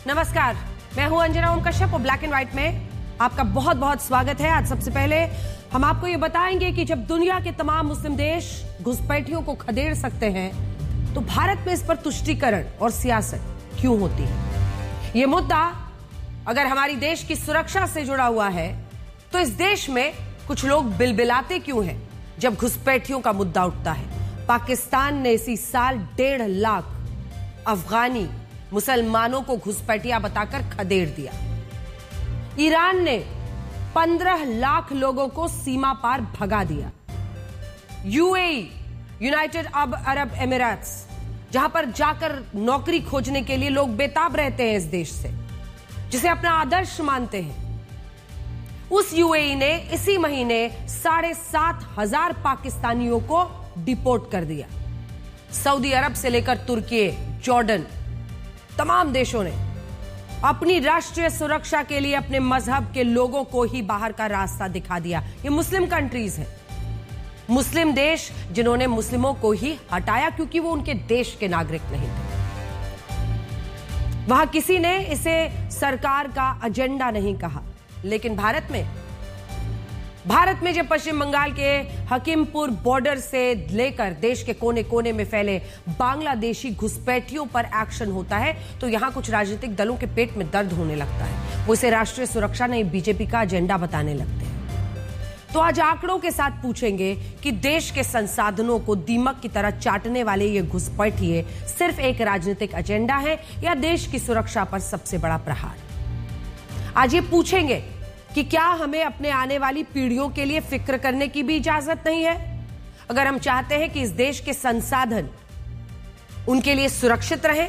नमस्कार, मैं हूं अंजना ओम कश्यप और ब्लैक एंड व्हाइट में आपका बहुत बहुत स्वागत है। आज सबसे पहले हम आपको ये बताएंगे कि जब दुनिया के तमाम मुस्लिम देश घुसपैठियों को खदेड़ सकते हैं तो भारत में इस पर तुष्टीकरण और सियासत क्यों होती है। ये मुद्दा अगर हमारी देश की सुरक्षा से जुड़ा हुआ है तो इस देश में कुछ लोग बिलबिलाते क्यों हैं जब घुसपैठियों का मुद्दा उठता है। पाकिस्तान ने इसी साल 1.5 लाख अफगानी मुसलमानों को घुसपैठिया बताकर खदेड़ दिया। ईरान ने 15 लाख लोगों को सीमा पार भगा दिया। यूएई, यूनाइटेड अरब एमिरेट्स, जहां पर जाकर नौकरी खोजने के लिए लोग बेताब रहते हैं इस देश से, जिसे अपना आदर्श मानते हैं, उस यूएई ने इसी महीने 7,500 पाकिस्तानियों को डिपोर्ट कर दिया। सऊदी अरब से लेकर तुर्की, जॉर्डन, तमाम देशों ने अपनी राष्ट्रीय सुरक्षा के लिए अपने मजहब के लोगों को ही बाहर का रास्ता दिखा दिया। ये मुस्लिम कंट्रीज हैं, मुस्लिम देश जिन्होंने मुस्लिमों को ही हटाया क्योंकि वो उनके देश के नागरिक नहीं थे। वहां किसी ने इसे सरकार का एजेंडा नहीं कहा, लेकिन भारत में जब पश्चिम बंगाल के हकीमपुर बॉर्डर से लेकर देश के कोने कोने में फैले बांग्लादेशी घुसपैठियों पर एक्शन होता है तो यहां कुछ राजनीतिक दलों के पेट में दर्द होने लगता है। वो इसे राष्ट्रीय सुरक्षा नहीं बीजेपी का एजेंडा बताने लगते हैं। तो आज आंकड़ों के साथ पूछेंगे कि देश के संसाधनों को दीमक की तरह चाटने वाले ये घुसपैठिए सिर्फ एक राजनीतिक एजेंडा है या देश की सुरक्षा पर सबसे बड़ा प्रहार। आज ये पूछेंगे कि क्या हमें अपने आने वाली पीढ़ियों के लिए फिक्र करने की भी इजाजत नहीं है। अगर हम चाहते हैं कि इस देश के संसाधन उनके लिए सुरक्षित रहे,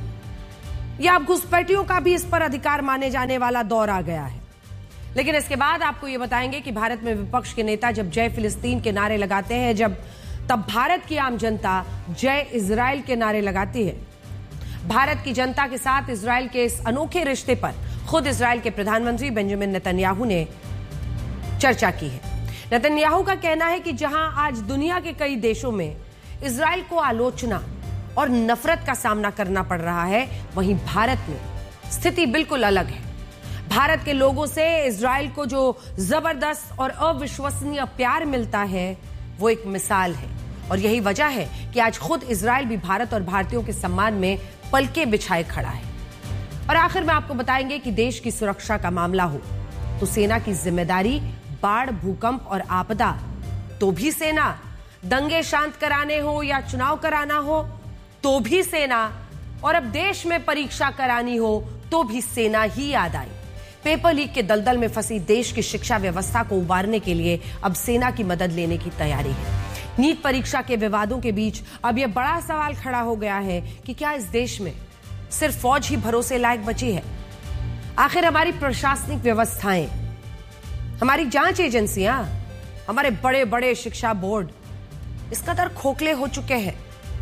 या अब घुसपैठियों का भी इस पर अधिकार माने जाने वाला दौर आ गया है। लेकिन इसके बाद आपको यह बताएंगे कि भारत में विपक्ष के नेता जब जय फिलिस्तीन के नारे लगाते हैं, तब भारत की आम जनता जय इजराइल के नारे लगाती है। भारत की जनता के साथ इजराइल के इस अनोखे रिश्ते पर खुद इजराइल के प्रधानमंत्री बेंजामिन नेतन्याहू ने चर्चा की है। नेतन्याहू का कहना है कि जहां आज दुनिया के कई देशों में इजराइल को आलोचना और नफरत का सामना करना पड़ रहा है, वहीं भारत में स्थिति बिल्कुल अलग है। भारत के लोगों से इजराइल को जो जबरदस्त और अविश्वसनीय प्यार मिलता है वो एक मिसाल है, और यही वजह है कि आज खुद इजराइल भी भारत और भारतीयों के सम्मान में पलके बिछाए खड़ा है। और आखिर में आपको बताएंगे कि देश की सुरक्षा का मामला हो तो सेना की जिम्मेदारी, बाढ़, भूकंप और आपदा तो भी सेना, दंगे शांत कराने हो या चुनाव कराना हो तो भी सेना, और अब देश में परीक्षा करानी हो तो भी सेना ही याद आई। पेपर लीक के दलदल में फंसी देश की शिक्षा व्यवस्था को उबारने के लिए अब सेना की मदद लेने की तैयारी है। नीट परीक्षा के विवादों के बीच अब यह बड़ा सवाल खड़ा हो गया है कि क्या इस देश में सिर्फ फौज ही भरोसे लायक बची है। आखिर हमारी प्रशासनिक व्यवस्थाएं, हमारी जांच एजेंसियां, हमारे बड़े बड़े शिक्षा बोर्ड इस कदर खोखले हो चुके हैं,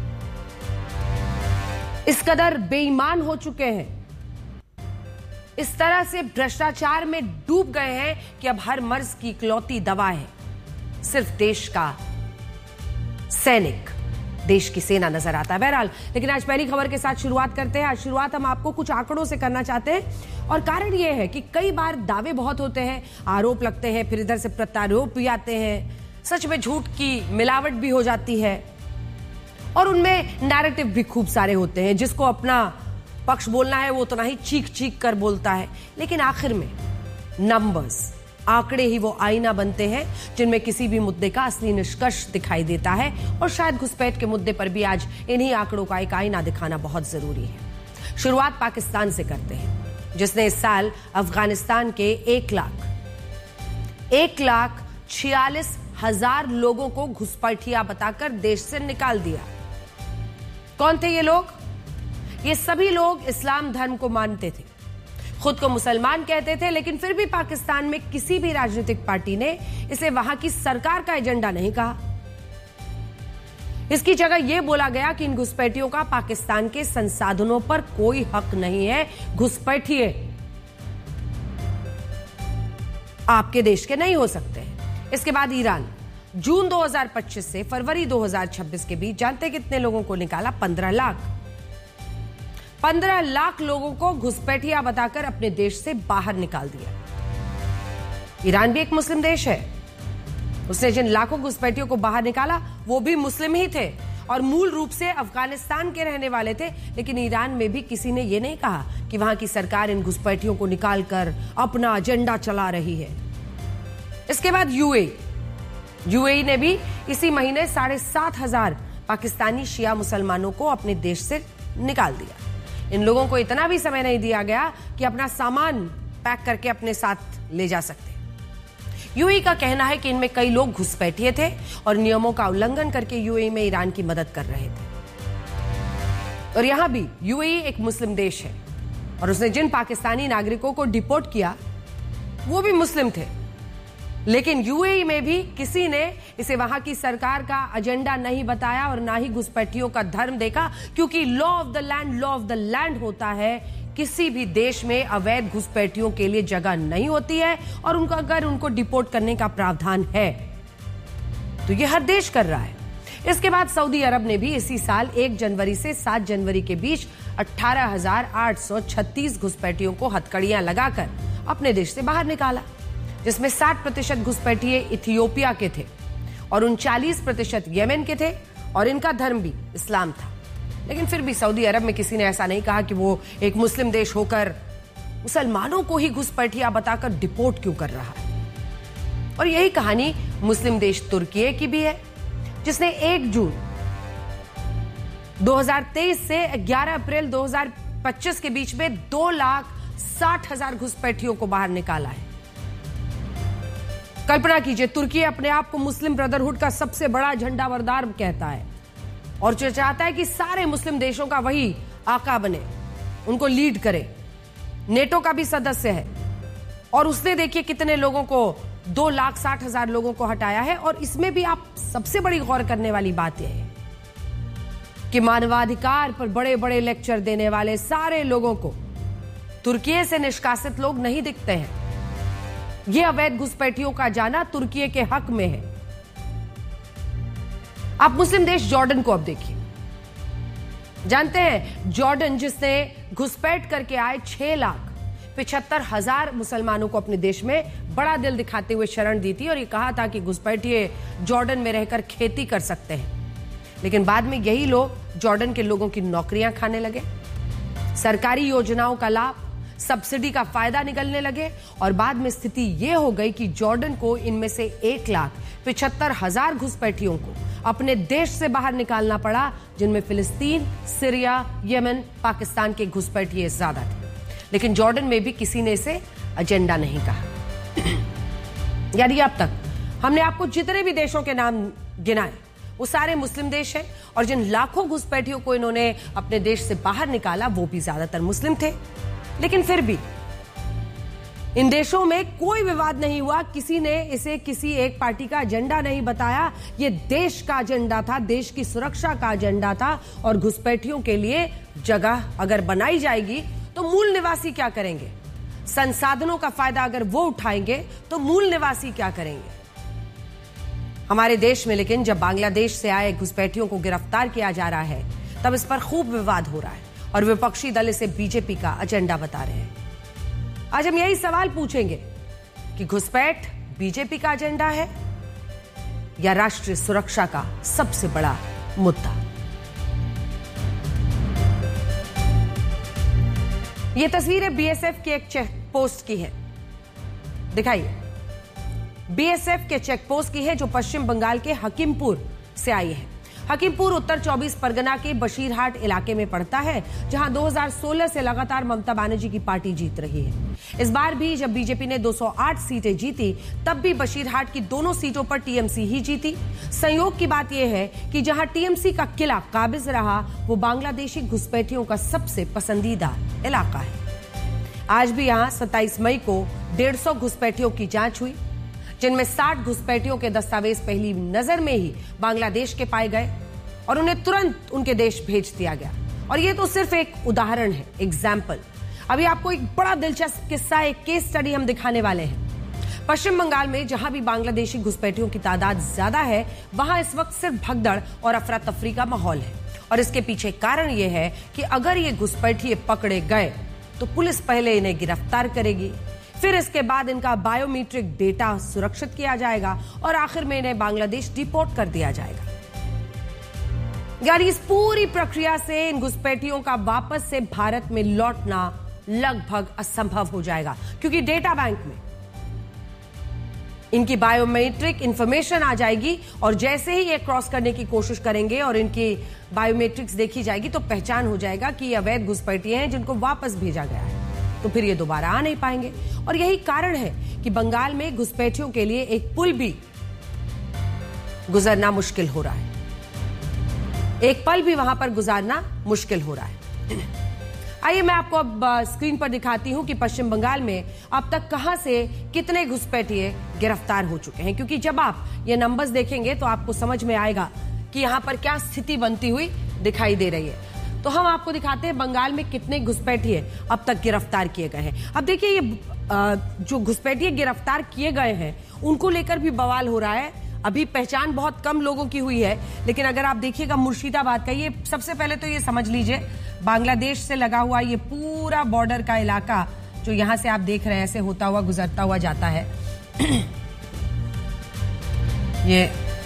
इस कदर बेईमान हो चुके हैं, इस तरह से भ्रष्टाचार में डूब गए हैं कि अब हर मर्ज की इकलौती दवा है सिर्फ देश का सैनिक, देश की सेना नजर आता है। बहरहाल, लेकिन आज पहली खबर के साथ शुरुआत करते हैं। आज शुरुआत हम आपको कुछ आंकड़ों से करना चाहते हैं, और कारण यह है कि कई बार दावे बहुत होते हैं, आरोप लगते हैं, फिर इधर से प्रत्यारोप भी आते हैं, सच में झूठ की मिलावट भी हो जाती है, और उनमें नैरेटिव भी खूब सारे होते हैं। जिसको अपना पक्ष बोलना है वो उतना ही चीख चीख कर बोलता है, लेकिन आखिर में नंबर्स, आंकड़े ही वो आईना बनते हैं जिनमें किसी भी मुद्दे का असली निष्कर्ष दिखाई देता है। और शायद घुसपैठ के मुद्दे पर भी आज इन्हीं आंकड़ों का एक आईना दिखाना बहुत जरूरी है। शुरुआत पाकिस्तान से करते हैं, जिसने इस साल अफगानिस्तान के 1,46,000 लोगों को घुसपैठिया बताकर देश से निकाल दिया। कौन थे ये लोग? ये सभी लोग इस्लाम धर्म को मानते थे, खुद को मुसलमान कहते थे, लेकिन फिर भी पाकिस्तान में किसी भी राजनीतिक पार्टी ने इसे वहां की सरकार का एजेंडा नहीं कहा। इसकी जगह यह बोला गया कि इन घुसपैठियों का पाकिस्तान के संसाधनों पर कोई हक नहीं है, घुसपैठिए आपके देश के नहीं हो सकते। इसके बाद ईरान, जून 2025 से फरवरी 2026 के बीच जानते कितने लोगों को निकाला? 15 लाख। 15 लाख लोगों को घुसपैठिया बताकर अपने देश से बाहर निकाल दिया। ईरान भी एक मुस्लिम देश है। उसने जिन लाखों घुसपैठियों को बाहर निकाला वो भी मुस्लिम ही थे और मूल रूप से अफगानिस्तान के रहने वाले थे। लेकिन ईरान में भी किसी ने यह नहीं कहा कि वहां की सरकार इन घुसपैठियों को निकालकर अपना एजेंडा चला रही है। इसके बाद यूएई ने भी इसी महीने 7,500 पाकिस्तानी शिया मुसलमानों को अपने देश से निकाल दिया। इन लोगों को इतना भी समय नहीं दिया गया कि अपना सामान पैक करके अपने साथ ले जा सकते। यूएई का कहना है कि इनमें कई लोग घुसपैठिए थे और नियमों का उल्लंघन करके यूएई में ईरान की मदद कर रहे थे। और यहां भी यूएई एक मुस्लिम देश है और उसने जिन पाकिस्तानी नागरिकों को डिपोर्ट किया वो भी मुस्लिम थे। लेकिन यूएई में भी किसी ने इसे वहां की सरकार का एजेंडा नहीं बताया और ना ही घुसपैठियों का धर्म देखा, क्योंकि लॉ ऑफ द लैंड होता है। किसी भी देश में अवैध घुसपैठियों के लिए जगह नहीं होती है और उनको डिपोर्ट करने का प्रावधान है तो यह हर देश कर रहा है। इसके बाद सऊदी अरब ने भी इसी साल 1 जनवरी से 7 जनवरी के बीच 18,836 घुसपैठियों को हथकड़ियां लगाकर अपने देश से बाहर निकाला, जिसमें 60% घुसपैठिए इथियोपिया के थे और 39% येमेन के थे और इनका धर्म भी इस्लाम था। लेकिन फिर भी सऊदी अरब में किसी ने ऐसा नहीं कहा कि वो एक मुस्लिम देश होकर मुसलमानों को ही घुसपैठिया बताकर डिपोर्ट क्यों कर रहा है। और यही कहानी मुस्लिम देश तुर्की की भी है, जिसने 1 जून 2023 से 11 अप्रैल 2025 के बीच में 2,60,000 घुसपैठियों को बाहर निकाला है। कल्पना कीजिए, तुर्की अपने आप को मुस्लिम ब्रदरहुड का सबसे बड़ा झंडाबरदार कहता है और जो चाहता है कि सारे मुस्लिम देशों का वही आका बने, उनको लीड करे। नेटो का भी सदस्य है और उसने देखिए कितने लोगों को 2,60,000 लोगों को हटाया है। और इसमें भी आप सबसे बड़ी गौर करने वाली बात यह है कि मानवाधिकार पर बड़े बड़े लेक्चर देने वाले सारे लोगों को तुर्की से निष्कासित लोग नहीं दिखते हैं। यह अवैध घुसपैठियों का जाना तुर्की के हक में है। आप मुस्लिम देश जॉर्डन को अब देखिए। जानते हैं जॉर्डन जिसने घुसपैठ करके आए 6,75,000 मुसलमानों को अपने देश में बड़ा दिल दिखाते हुए शरण दी थी और ये कहा था कि घुसपैठिए जॉर्डन में रहकर खेती कर सकते हैं। लेकिन बाद में यही लोग जॉर्डन के लोगों की नौकरियां खाने लगे, सरकारी योजनाओं का लाभ, सब्सिडी का फायदा निकलने लगे और बाद में स्थिति यह हो गई कि जॉर्डन को इनमें से 1,75,000 घुसपैठियों को अपने देश से बाहर निकालना पड़ा, जिनमें फिलिस्तीन, सीरिया, येमेन, पाकिस्तान के घुसपैठिए ज्यादा थे। लेकिन जॉर्डन में भी किसी ने इसे एजेंडा नहीं कहा। यानी अब तक हमने आपको जितने भी देशों के नाम गिनाए वो सारे मुस्लिम देश हैं और जिन लाखों घुसपैठियों को इन्होंने अपने देश से बाहर निकाला वो भी ज्यादातर मुस्लिम थे। लेकिन फिर भी इन देशों में कोई विवाद नहीं हुआ, किसी ने इसे किसी एक पार्टी का एजेंडा नहीं बताया। ये देश का एजेंडा था, देश की सुरक्षा का एजेंडा था। और घुसपैठियों के लिए जगह अगर बनाई जाएगी तो मूल निवासी क्या करेंगे? संसाधनों का फायदा अगर वो उठाएंगे तो मूल निवासी क्या करेंगे? हमारे देश में लेकिन जब बांग्लादेश से आए घुसपैठियों को गिरफ्तार किया जा रहा है तब इस पर खूब विवाद हो रहा है और विपक्षी दल इसे बीजेपी का एजेंडा बता रहे हैं। आज हम यही सवाल पूछेंगे कि घुसपैठ बीजेपी का एजेंडा है या राष्ट्रीय सुरक्षा का सबसे बड़ा मुद्दा। यह तस्वीर है बीएसएफ के एक चेक पोस्ट की है, दिखाइए। बीएसएफ के चेक पोस्ट की है जो पश्चिम बंगाल के हकीमपुर से आई है। हकीमपुर उत्तर 24 परगना के बशीरहाट इलाके में पड़ता है, जहां 2016 से लगातार ममता बनर्जी की पार्टी जीत रही है। इस बार भी जब बीजेपी ने 208 सीटें जीती तब भी बशीरहाट की दोनों सीटों पर टीएमसी ही जीती। संयोग की बात यह है कि जहां टीएमसी का किला काबिज रहा वो बांग्लादेशी घुसपैठियों का सबसे पसंदीदा इलाका है। आज भी यहां 27 मई को 150 घुसपैठियों की जांच हुई, जिनमें 60 घुसपैठियों के दस्तावेज पहली नजर में ही बांग्लादेश के पाए गए और उन्हें तुरंत उनके देश भेज दिया गया। और ये तो सिर्फ एक उदाहरण है, एग्जाम्पल। अभी आपको एक बड़ा दिलचस्प किस्सा, एक केस स्टडी हम दिखाने वाले हैं। पश्चिम बंगाल में जहां भी बांग्लादेशी घुसपैठियों की तादाद ज्यादा है वहां इस वक्त सिर्फ भगदड़ और अफरा तफरी का माहौल है और इसके पीछे कारण यह है कि अगर ये घुसपैठिए पकड़े गए तो पुलिस पहले इन्हें गिरफ्तार करेगी, फिर इसके बाद इनका बायोमेट्रिक डेटा सुरक्षित किया जाएगा और आखिर में इन्हें बांग्लादेश डिपोर्ट कर दिया जाएगा। यानी इस पूरी प्रक्रिया से इन घुसपैठियों का वापस से भारत में लौटना लगभग असंभव हो जाएगा, क्योंकि डेटा बैंक में इनकी बायोमेट्रिक इंफॉर्मेशन आ जाएगी और जैसे ही ये क्रॉस करने की कोशिश करेंगे और इनकी बायोमेट्रिक्स देखी जाएगी तो पहचान हो जाएगा कि ये अवैध घुसपैठिए हैं जिनको वापस भेजा गया है, तो फिर ये दोबारा आ नहीं पाएंगे। और यही कारण है कि बंगाल में घुसपैठियों के लिए एक पुल भी गुजरना मुश्किल हो रहा है, एक पल भी वहां पर गुजारना मुश्किल हो रहा है। आइए मैं आपको अब स्क्रीन पर दिखाती हूं कि पश्चिम बंगाल में अब तक कहां से कितने घुसपैठिए गिरफ्तार हो चुके हैं, क्योंकि जब आप ये नंबर्स देखेंगे तो आपको समझ में आएगा कि यहां पर क्या स्थिति बनती हुई दिखाई दे रही है। तो हम आपको दिखाते हैं बंगाल में कितने घुसपैठिए अब तक गिरफ्तार किए गए हैं। अब देखिए ये जो घुसपैठिए गिरफ्तार किए गए हैं उनको लेकर भी बवाल हो रहा है। अभी पहचान बहुत कम लोगों की हुई है, लेकिन अगर आप देखिएगा मुर्शिदाबाद का, ये सबसे पहले तो ये समझ लीजिए बांग्लादेश से लगा हुआ ये पूरा बॉर्डर का इलाका जो यहां से आप देख रहे हैं ऐसे होता हुआ गुजरता हुआ जाता है। ये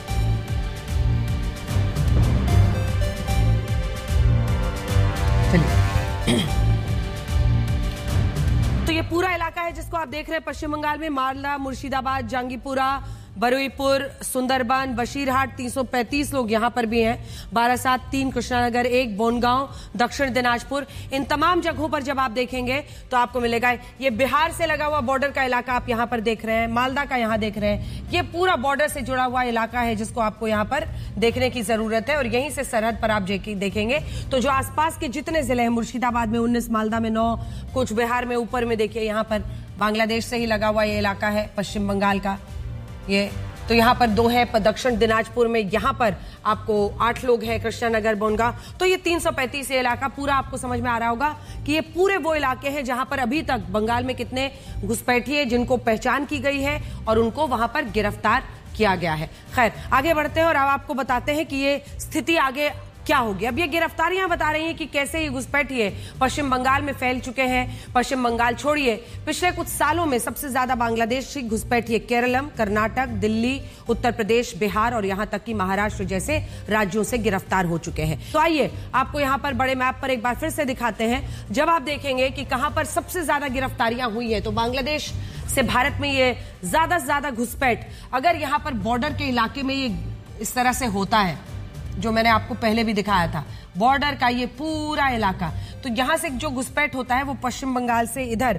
तो ये पूरा इलाका है जिसको आप देख रहे हैं पश्चिम बंगाल में, मालदा, मुर्शिदाबाद, जंगीपुरा, बरुईपुर, सुंदरबन, बशीरहाट, 335 लोग यहां पर भी हैं, बारासात 3, कृष्णानगर 1, बोनगांव, दक्षिण दिनाजपुर। इन तमाम जगहों पर जब आप देखेंगे तो आपको मिलेगा ये बिहार से लगा हुआ बॉर्डर का इलाका आप यहां पर देख रहे हैं, मालदा का यहां देख रहे हैं। ये पूरा बॉर्डर से जुड़ा हुआ इलाका है जिसको आपको यहां पर देखने की जरूरत है और यहीं से सरहद पर आप देखेंगे तो जो आसपास के जितने जिले हैं, मुर्शिदाबाद में 19, मालदा में 9, कुछ बिहार में ऊपर में देखिए यहां पर बांग्लादेश से ही लगा हुआ ये इलाका है पश्चिम बंगाल का। ये तो यहाँ पर 2 है, दक्षिण दिनाजपुर में यहाँ पर आपको 8 लोग हैं, कृष्णानगर, बोनगांव। तो ये 335 ये इलाका पूरा आपको समझ में आ रहा होगा कि ये पूरे वो इलाके हैं जहां पर अभी तक बंगाल में कितने घुसपैठिए जिनको पहचान की गई है और उनको वहां पर गिरफ्तार किया गया है। खैर आगे बढ़ते हैं और अब आपको बताते हैं कि ये स्थिति आगे क्या होगी। अब ये गिरफ्तारियां बता रही हैं कि कैसे ये घुसपैठिए पश्चिम बंगाल में फैल चुके हैं। पश्चिम बंगाल छोड़िए, पिछले कुछ सालों में सबसे ज्यादा बांग्लादेशी घुसपैठिए केरलम, कर्नाटक, दिल्ली, उत्तर प्रदेश, बिहार और यहां तक कि महाराष्ट्र जैसे राज्यों से गिरफ्तार हो चुके हैं। तो आइए आपको यहां पर बड़े मैप पर एक बार फिर से दिखाते हैं। जब आप देखेंगे कि कहां पर सबसे ज्यादा गिरफ्तारियां हुई है तो बांग्लादेश से भारत में ये ज्यादा से ज्यादा घुसपैठ अगर यहां पर बॉर्डर के इलाके में ये इस तरह से होता है जो मैंने आपको पहले भी दिखाया था, बॉर्डर का ये पूरा इलाका, तो यहां से जो घुसपैठ होता है वो पश्चिम बंगाल से इधर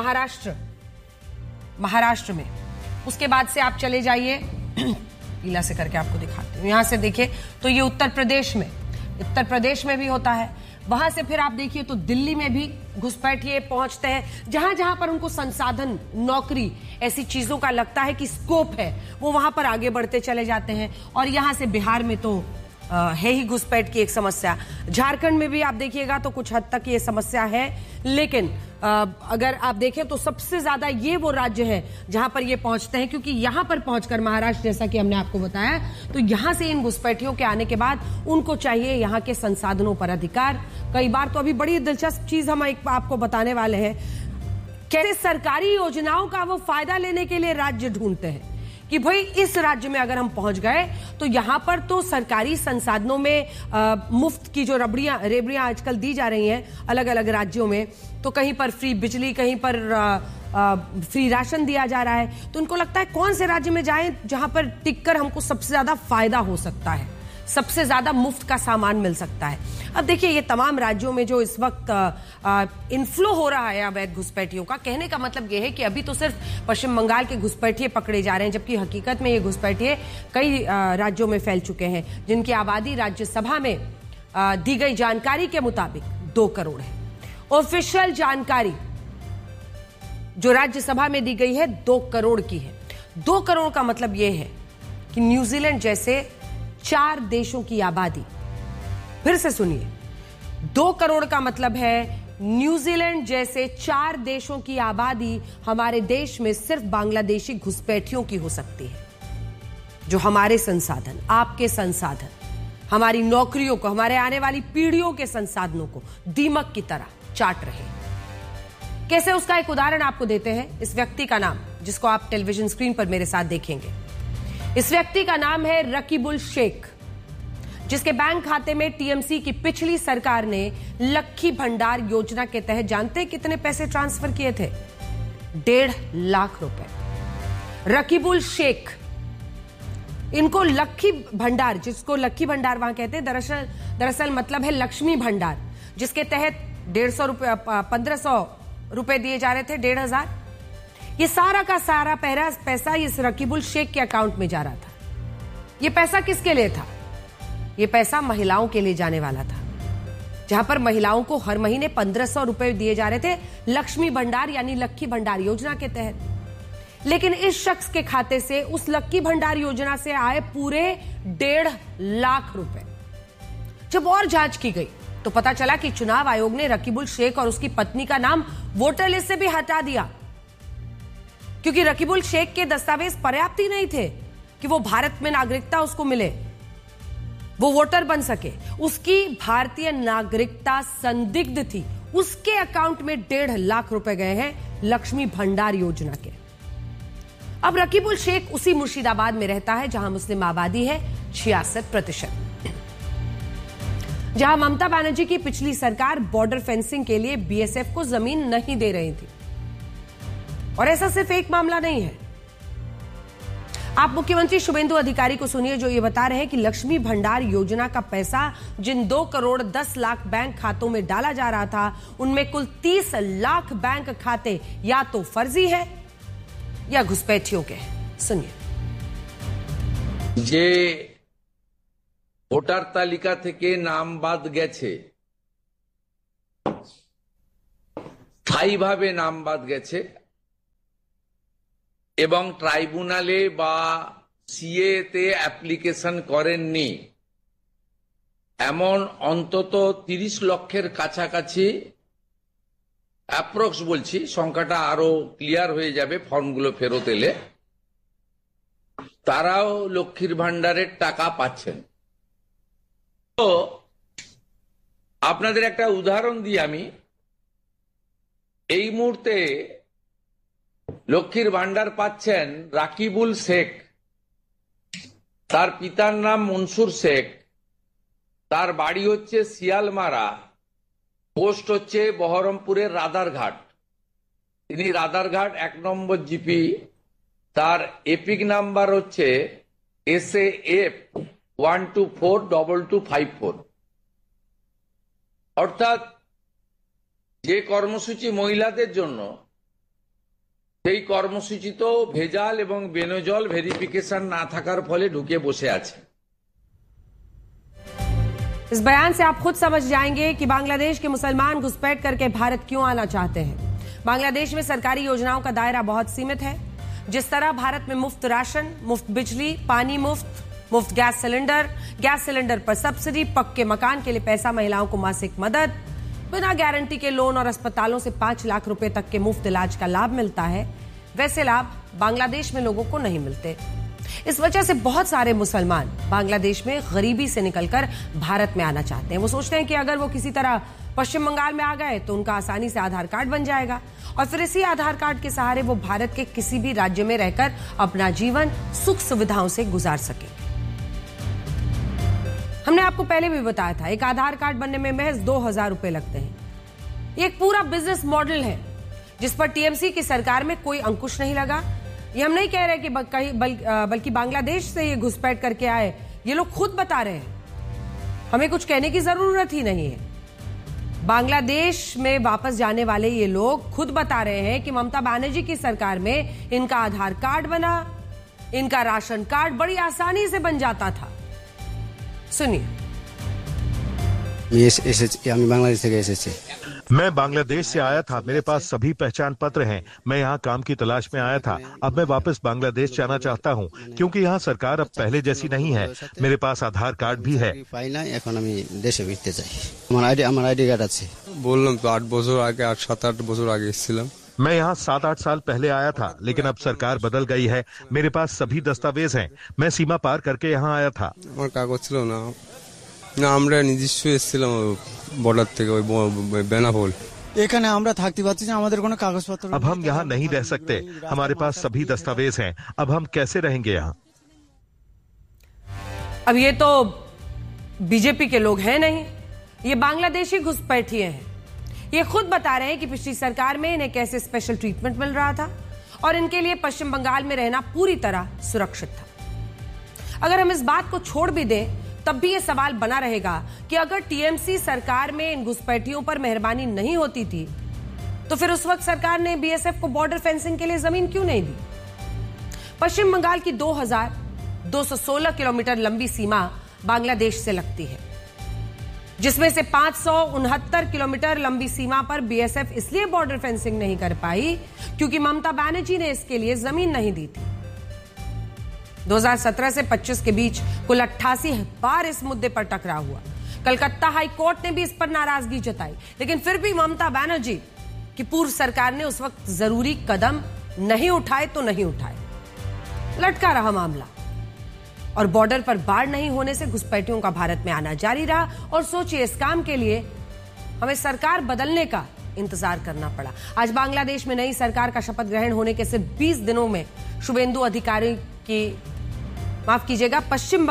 महाराष्ट्र में, उसके बाद से आप चले जाइए, पीला से करके आपको दिखाती हूं, यहां से देखिए तो ये उत्तर प्रदेश में भी होता है। वहां से फिर आप देखिए तो दिल्ली में भी घुसपैठिए पहुंचते हैं। जहां जहां पर उनको संसाधन, नौकरी, ऐसी चीजों का लगता है कि स्कोप है, वो वहां पर आगे बढ़ते चले जाते हैं। और यहां से बिहार में तो है ही घुसपैठ की एक समस्या। झारखंड में भी आप देखिएगा तो कुछ हद तक ये समस्या है, लेकिन अगर आप देखें तो सबसे ज्यादा ये वो राज्य है जहां पर ये पहुंचते हैं, क्योंकि यहां पर पहुंचकर महाराष्ट्र, जैसा कि हमने आपको बताया, तो यहां से इन घुसपैठियों के आने के बाद उनको चाहिए यहां के संसाधनों पर अधिकार। कई बार तो अभी बड़ी दिलचस्प चीज हम एक आपको बताने वाले हैं, कैसे सरकारी योजनाओं का वो फायदा लेने के लिए राज्य ढूंढते हैं कि भाई इस राज्य में अगर हम पहुंच गए तो यहां पर तो सरकारी संसाधनों में मुफ्त की जो रेबड़ियां आजकल दी जा रही हैं अलग अलग राज्यों में, तो कहीं पर फ्री बिजली, कहीं पर फ्री राशन दिया जा रहा है। तो उनको लगता है कौन से राज्य में जाएं जहां पर टिककर हमको सबसे ज्यादा फायदा हो सकता है, सबसे ज्यादा मुफ्त का सामान मिल सकता है। अब देखिए ये तमाम राज्यों में जो इस वक्त इनफ्लो हो रहा है अवैध घुसपैठियों का, कहने का मतलब ये है कि अभी तो सिर्फ पश्चिम बंगाल के घुसपैठिए पकड़े जा रहे हैं, जबकि हकीकत में ये घुसपैठिए कई राज्यों में फैल चुके हैं, जिनकी आबादी राज्यसभा में दी गई जानकारी के मुताबिक 2 करोड़ है। ऑफिशियल जानकारी जो राज्यसभा में दी गई है 2 करोड़ की है। 2 करोड़ का मतलब यह है कि न्यूजीलैंड जैसे 4 देशों की आबादी, फिर से सुनिए, 2 करोड़ का मतलब है न्यूजीलैंड जैसे 4 देशों की आबादी हमारे देश में सिर्फ बांग्लादेशी घुसपैठियों की हो सकती है। जो हमारे संसाधन, आपके संसाधन, हमारी नौकरियों को, हमारे आने वाली पीढ़ियों के संसाधनों को दीमक की तरह चाट रहे हैं। कैसे, उसका एक उदाहरण आपको देते हैं। इस व्यक्ति का नाम, जिसको आप टेलीविजन स्क्रीन पर मेरे साथ देखेंगे, इस व्यक्ति का नाम है रकीबुल शेख, जिसके बैंक खाते में टीएमसी की पिछली सरकार ने लक्की भंडार योजना के तहत जानते कितने पैसे ट्रांसफर किए थे? 1.5 लाख रुपए। रकीबुल शेख, इनको लक्की भंडार, जिसको लक्की भंडार वहां कहते हैं, दरअसल मतलब है लक्ष्मी भंडार, जिसके तहत 150 रुपए, 1500 रुपए दिए जा रहे थे, 1500। ये सारा का सारा पैसा इस रकीबुल शेख के अकाउंट में जा रहा था। ये पैसा किसके लिए था? ये पैसा महिलाओं के लिए जाने वाला था, जहां पर महिलाओं को हर महीने 1500 रुपए दिए जा रहे थे लक्ष्मी भंडार यानी लक्की भंडार योजना के तहत। लेकिन इस शख्स के खाते से उस लक्की भंडार योजना से आए पूरे 1.5 लाख रुपए। जब और जांच की गई तो पता चला कि चुनाव आयोग ने रकीबुल शेख और उसकी पत्नी का नाम वोटर लिस्ट से भी हटा दिया, क्योंकि रकीबुल शेख के दस्तावेज पर्याप्त ही नहीं थे कि वो भारत में नागरिकता उसको मिले, वो वोटर बन सके। उसकी भारतीय नागरिकता संदिग्ध थी। उसके अकाउंट में 1.5 लाख रुपए गए हैं लक्ष्मी भंडार योजना के। अब रकीबुल शेख उसी मुर्शिदाबाद में रहता है जहां मुस्लिम आबादी है 66%, जहां ममता बनर्जी की पिछली सरकार बॉर्डर फेंसिंग के लिए बीएसएफ को जमीन नहीं दे रही थी। और ऐसा सिर्फ एक मामला नहीं है। आप मुख्यमंत्री शुभेंदु अधिकारी को सुनिए, जो ये बता रहे हैं कि लक्ष्मी भंडार योजना का पैसा जिन 2 करोड़ 10 लाख बैंक खातों में डाला जा रहा था, उनमें कुल 30 लाख बैंक खाते या तो फर्जी है या घुसपैठियों के हैं। सुनिए। যে ভোটার তালিকা থেকে নাম বাদ গেছে, স্থায়ীভাবে নাম বাদ গেছে এবং ট্রাইব্যুনালে বা সিএ তে অ্যাপ্লিকেশন করেননি এমন অন্তত 30 লক্ষের কাছাকাছি, অ্যাপ্রক্স বলছি, সংখ্যাটা আরো ক্লিয়ার হয়ে যাবে ফর্মগুলো ফেরত এলে, তারাও লক্ষ্মীর ভান্ডারের টাকা পাচ্ছেন। তো আপনাদের একটা উদাহরণ দিই আমি। এই মুহূর্তে লক্ষ্মীর ভান্ডার পাচ্ছেন রাকিবুল শেখ, তার পিতার নাম মনসুর শেখ, তার বাড়ি হচ্ছে শিয়ালমারা, পোস্ট হচ্ছে বহরমপুরের রাদারঘাট। তিনি রাদারঘাট 1 নম্বর জিপি, তার এপিক নাম্বার হচ্ছে SAF 1242254। অর্থাৎ যে কর্মসূচি মহিলাদের জন্য, সেই কর্মসূচি তো ভেজাল এবং বেনজল ভেরিফিকেশন না থাকার ফলে ঢুকে বসে আছে। इस बयान से आप खुद समझ जाएंगे कि बांग्लादेश के मुसलमान घुसपैठ करके भारत क्यों आना चाहते हैं। बांग्लादेश में सरकारी योजनाओं का दायरा बहुत सीमित है। जिस तरह भारत में मुफ्त राशन, मुफ्त बिजली, पानी मुफ्त गैस सिलेंडर पर सब्सिडी, पक्के मकान के लिए पैसा, महिलाओं को मासिक मदद, बिना गारंटी के लोन और अस्पतालों से 5 लाख रुपए तक के मुफ्त इलाज का लाभ मिलता है, वैसे लाभ बांग्लादेश में लोगों को नहीं मिलते। इस वजह से बहुत सारे मुसलमान बांग्लादेश में गरीबी से निकलकर भारत में आना चाहते हैं। वो सोचते हैं कि अगर वो किसी तरह पश्चिम बंगाल में आ गए तो उनका आसानी से आधार कार्ड बन जाएगा और फिर इसी आधार कार्ड के सहारे वो भारत के किसी भी राज्य में रहकर अपना जीवन सुख सुविधाओं से गुजार सके। हमने आपको पहले भी बताया था, एक आधार कार्ड बनने में महज 2000 रुपए लगते हैं। ये एक पूरा बिजनेस मॉडल है जिस पर टीएमसी की सरकार में कोई अंकुश नहीं लगा। ये हम नहीं कह रहे कि बल्कि बांग्लादेश से ये घुसपैठ करके आए, ये लोग खुद बता रहे हैं। हमें कुछ कहने की जरूरत ही नहीं है। बांग्लादेश में वापस जाने वाले ये लोग खुद बता रहे हैं कि ममता बनर्जी की सरकार में इनका आधार कार्ड बना, इनका राशन कार्ड बड़ी आसानी से बन जाता था। सुनिए। मैं बांग्लादेश से आया था, मेरे पास सभी पहचान पत्र हैं। मैं यहाँ काम की तलाश में आया था। अब मैं वापस बांग्लादेश जाना चाहता हूँ क्योंकि यहाँ सरकार अब पहले जैसी नहीं है। मेरे पास आधार कार्ड भी है। বললাম তো 8 বছর আগে, 7-8 বছর আগে এসেছিলাম। मैं यहाँ 7-8 साल पहले आया था, लेकिन अब सरकार बदल गई है। मेरे पास सभी दस्तावेज हैं। मैं सीमा पार करके यहाँ आया था। আমার কাগজ ছিল না, না আমরা নিজস্ব এসেছিলাম বর্ডার থেকে ওই বেনাপোল। এখানে আমরা থাকতে পারছি না, আমাদের কোনো কাগজপত্র। अब हम यहाँ नहीं रह सकते, हमारे पास सभी दस्तावेज हैं, अब हम कैसे रहेंगे यहाँ? अब ये तो बीजेपी के लोग हैं नहीं, ये बांग्लादेशी घुसपैठिए हैं। ये खुद बता रहे हैं कि पिछली सरकार में इन्हें कैसे स्पेशल ट्रीटमेंट मिल रहा था और इनके लिए पश्चिम बंगाल में रहना पूरी तरह सुरक्षित था। अगर हम इस बात को छोड़ भी दें तब भी यह सवाल बना रहेगा कि अगर टीएमसी सरकार में इन घुसपैठियों पर मेहरबानी नहीं होती थी तो फिर उस वक्त सरकार ने बीएसएफ को बॉर्डर फेंसिंग के लिए जमीन क्यों नहीं दी? पश्चिम बंगाल की 2216 किलोमीटर लंबी सीमा बांग्लादेश से लगती है, जिसमें से 569 किलोमीटर लंबी सीमा पर बीएसएफ इसलिए बॉर्डर फेंसिंग नहीं कर पाई क्योंकि ममता बनर्जी ने इसके लिए जमीन नहीं दी थी। 2017 से 25 के बीच कुल 88 बार इस मुद्दे पर टकराव हुआ। कलकत्ता हाई कोर्ट ने भी इस पर नाराजगी जताई, लेकिन फिर भी ममता बनर्जी की पूर्व सरकार ने उस वक्त जरूरी कदम नहीं उठाए तो नहीं उठाए, लटका रहा मामला और बॉर्डर पर बाढ़ नहीं होने से घुसपैठियों का भारत में आना जारी रहा। और सोचिए, इस काम के लिए हमें सरकार बदलने का इंतजार करना पड़ा। आज बांग्लादेश में नई सरकार का शपथ ग्रहण होने के सिर्फ 20 दिनों में शुभेंदु अधिकारी की पश्चिम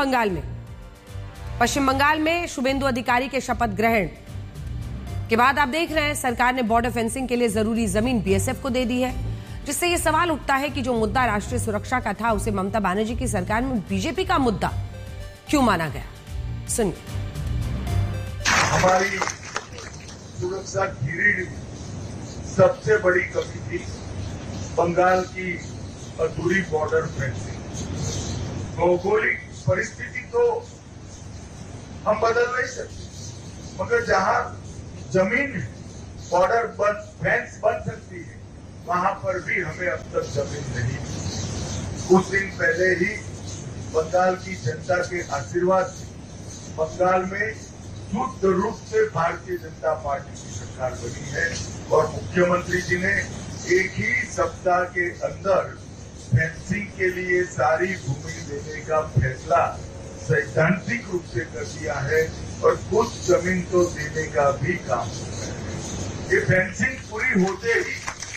बंगाल में शुभेंदु अधिकारी के शपथ ग्रहण के बाद आप देख रहे हैं सरकार ने बॉर्डर फेंसिंग के लिए जरूरी जमीन बीएसएफ को दे दी है, जिससे यह सवाल उठता है कि जो मुद्दा राष्ट्रीय सुरक्षा का था उसे ममता बनर्जी की सरकार में बीजेपी का मुद्दा क्यों माना गया? सुनिए। हमारी सुरक्षा घिरी सबसे बड़ी कमी थी बंगाल की अधूरी बॉर्डर फेंसिंग। भौगोलिक परिस्थिति तो हम बदल नहीं सकते, मगर जहां जमीन बॉर्डर फेंस बन सकती है वहां पर भी हमें अब तक जमीन नहीं। कुछ दिन पहले ही बंगाल की जनता के आशीर्वाद से बंगाल में शुद्ध रूप से भारतीय जनता पार्टी की सरकार बनी है और मुख्यमंत्री जी ने एक ही सप्ताह के अंदर फेंसिंग के लिए सारी भूमि देने का फैसला सैद्धांतिक रूप से कर दिया है और कुछ जमीन तो देने का भी काम कर रहे हैं। ये फेंसिंग पूरी होते ही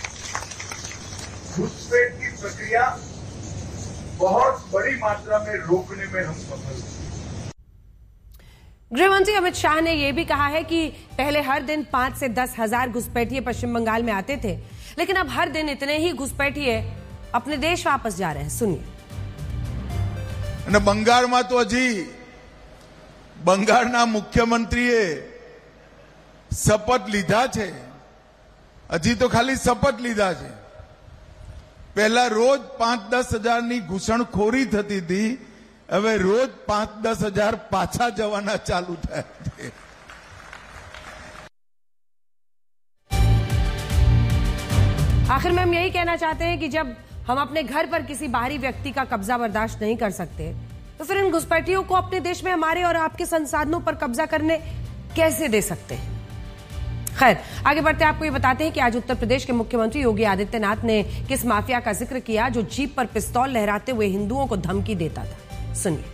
घुसपैठ की प्रक्रिया बहुत बड़ी मात्रा में रोकने में हम सफल हुए। गृहमंत्री अमित शाह ने यह भी कहा है कि पहले हर दिन 5 से 10 हजार घुसपैठिए पश्चिम बंगाल में आते थे, लेकिन अब हर दिन इतने ही घुसपैठिए अपने देश वापस जा रहे हैं। सुनिए। બંગાળમાં તો હજી બંગાળના મુખ્યમંત્રીએ શપથ લીધા છે, હજી તો ખાલી શપથ લીધા છે। પહેલા રોજ 5-10 હજારની ઘૂસણખોરી થતી હતી, હવે રોજ 5-10 હજાર પાછા જવાના ચાલુ થયા છે। आखिर में हम यही कहना चाहते हैं कि जब हम अपने घर पर किसी बाहरी व्यक्ति का कब्जा बर्दाश्त नहीं कर सकते तो फिर इन घुसपैठियों को अपने देश में हमारे और आपके संसाधनों पर कब्जा करने कैसे दे सकते हैं? खैर, आगे बढ़ते आपको ये बताते हैं कि आज उत्तर प्रदेश के मुख्यमंत्री योगी आदित्यनाथ ने किस माफिया का जिक्र किया जो जीप पर पिस्तौल लहराते हुए हिंदुओं को धमकी देता था। सुनिए।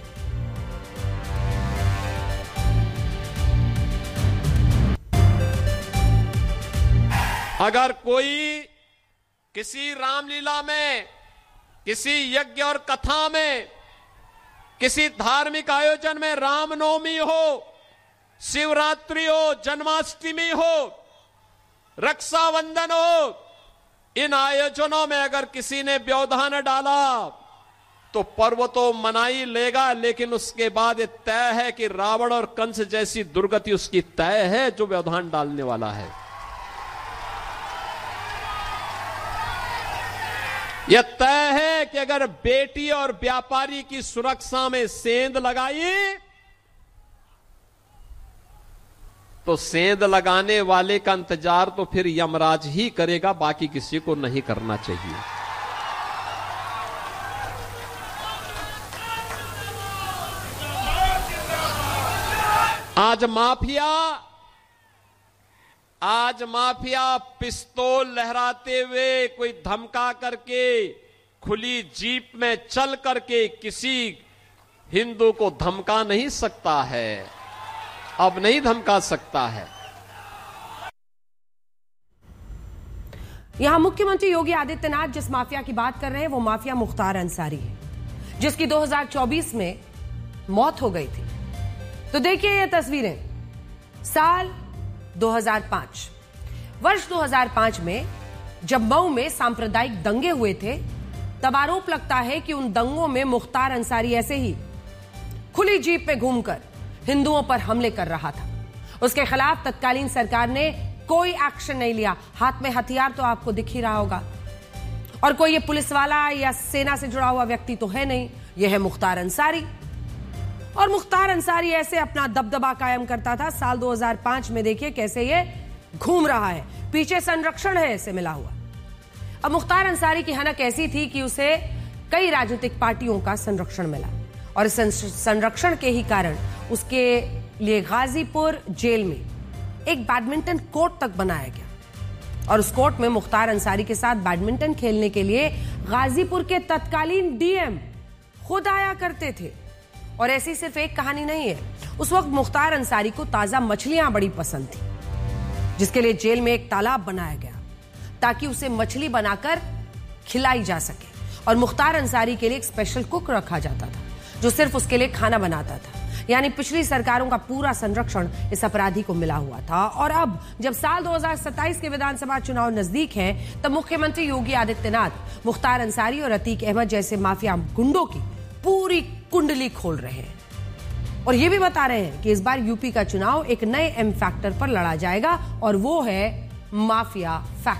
अगर कोई किसी रामलीला में, किसी यज्ञ और कथा में, किसी धार्मिक आयोजन में, रामनवमी हो, शिवरात्रि हो, जन्माष्टमी हो, रक्षाबंधन हो, इन आयोजनों में अगर किसी ने व्यवधान डाला तो पर्व तो मना ही लेगा, लेकिन उसके बाद ये तय है कि रावण और कंस जैसी दुर्गति उसकी तय है जो व्यवधान डालने वाला है। यह तय है कि अगर बेटी और व्यापारी की सुरक्षा में सेंध लगाई तो सेंध लगाने वाले का इंतजार तो फिर यमराज ही करेगा, बाकी किसी को नहीं करना चाहिए। आज माफिया पिस्तौल लहराते हुए, कोई धमका करके, खुली जीप में चल करके किसी हिंदू को धमका नहीं सकता है। अब नहीं धमका सकता है। यहां मुख्यमंत्री योगी आदित्यनाथ जिस माफिया की बात कर रहे हैं वो माफिया मुख्तार अंसारी है, जिसकी 2024 में मौत हो गई थी। तो देखिए ये तस्वीरें, साल 2005, वर्ष 2005 में जब मऊ में सांप्रदायिक दंगे हुए थे, तब आरोप लगता है कि उन दंगों में मुख्तार अंसारी ऐसे ही खुली जीप में घूमकर हिंदुओं पर हमले कर रहा था। उसके खिलाफ तत्कालीन सरकार ने कोई एक्शन नहीं लिया। हाथ में हथियार तो आपको दिख ही रहा होगा, और कोई ये पुलिस वाला या सेना से जुड़ा हुआ व्यक्ति तो है नहीं, यह है मुख्तार अंसारी। और मुख्तार अंसारी ऐसे अपना दबदबा कायम करता था। साल 2005 में देखिए कैसे ये घूम रहा है, पीछे संरक्षण है इसे मिला हुआ। अब मुख्तार अंसारी की हनक ऐसी थी कि उसे कई राजनीतिक पार्टियों का संरक्षण मिला, और इस संरक्षण के ही कारण उसके लिए गाजीपुर जेल में एक बैडमिंटन कोर्ट तक बनाया गया, और उस कोर्ट में मुख्तार अंसारी के साथ बैडमिंटन खेलने के लिए गाजीपुर के तत्कालीन डीएम खुद आया करते थे। और ऐसी सिर्फ एक कहानी नहीं है, उस वक्त मुख्तार अंसारी को ताजा मछलियां बड़ी पसंद थी, जिसके लिए जेल में एक तालाब बनाया गया ताकि उसे मछली बनाकर खिलाई जा सके। और मुख्तार अंसारी के लिए एक स्पेशल कुक रखा जाता था जो सिर्फ उसके लिए खाना बनाता था। यानी पिछली सरकारों का पूरा संरक्षण इस अपराधी को मिला हुआ था। और अब जब साल 2027 के विधानसभा चुनाव नजदीक हैं, तब मुख्यमंत्री योगी आदित्यनाथ मुख्तार अंसारी और अतीक अहमद जैसे माफिया गुंडों की पूरी कुंडली खोल रहे हैं, और यह भी बता रहे हैं कि इस बार यूपी का चुनाव एक नए एम फैक्टर पर लड़ा जाएगा, और वो है माफिया